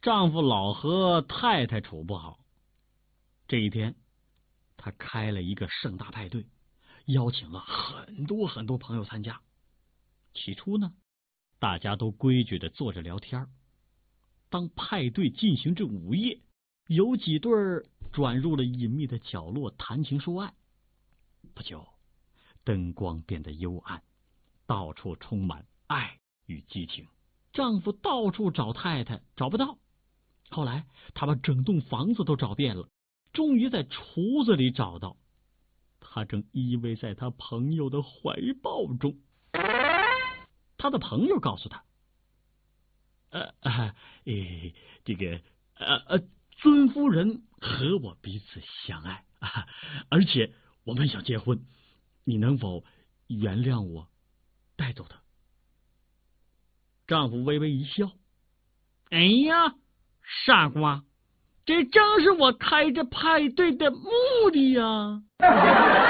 丈夫老和太太处不好。这一天，他开了一个盛大派对，邀请了很多朋友参加。起初呢，大家都规矩的坐着聊天。当派对进行至午夜，有几对转入了隐秘的角落谈情说爱。不久，灯光变得幽暗，到处充满爱与激情。丈夫到处找太太，找不到。后来他把整栋房子都找遍了，终于在厨子里找到。他正依偎在他朋友的怀抱中。他的朋友告诉他：尊夫人和我彼此相爱，而且我们想结婚，你能否原谅我，带走他？丈夫微微一笑：哎呀，傻瓜，这正是我开这派对的目的呀！